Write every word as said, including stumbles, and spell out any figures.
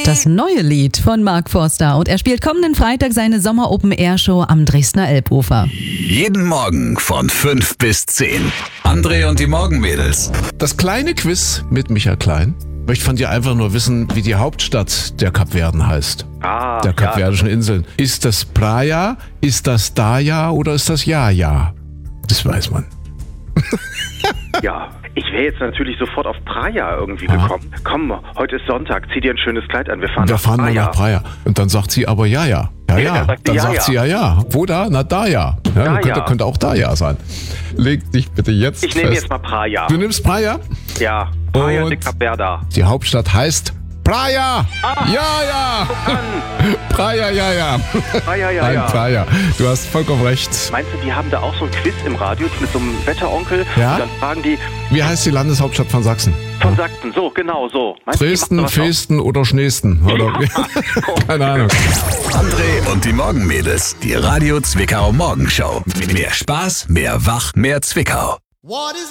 Das neue Lied von Mark Forster und er spielt kommenden Freitag seine Sommer-Open-Air-Show am Dresdner Elbufer. Jeden Morgen von fünf bis zehn. André und die Morgenmädels. Das kleine Quiz mit Michael Klein. Ich möchte von dir einfach nur wissen, wie die Hauptstadt der Kapverden heißt. Ah, der Kapverdischen ja. Inseln. Ist das Praia, ist das Daya oder ist das Jaja? Das weiß man. Ja, ich wäre jetzt natürlich sofort auf Praia irgendwie Aha. gekommen. Komm, heute ist Sonntag, zieh dir ein schönes Kleid an, wir fahren Wir nach fahren Praia. mal nach Praia. Und dann sagt sie aber ja, ja. Ja, Ja, ja. dann sagt sie Dann ja, sagt ja. sie ja, ja. Wo da? Na, da ja. Ja, Da könnte, ja. könnte auch da ja sein. Leg dich bitte jetzt Ich nehme fest. jetzt mal Praia. Du nimmst Praia? Ja, Praia Und- de Capverda. Die Hauptstadt heißt Praia. Ah. Ja, ja. Mann, Praia, ja, ja. Praia, ja, Nein, ja. Praia. Du hast vollkommen recht. Meinst du, die haben da auch so ein Quiz im Radio mit so einem Wetteronkel? Ja. Und dann fragen die Wie heißt die Landeshauptstadt von Sachsen? von Sachsen, so, genau so. Meinst du, die Dresden, machen sowas Festen oder Schneesten? Oder? Keine Ahnung. André und die Morgenmädels. Die Radio Zwickau Morgenshow. Mehr Spaß, mehr Wach, mehr Zwickau. What is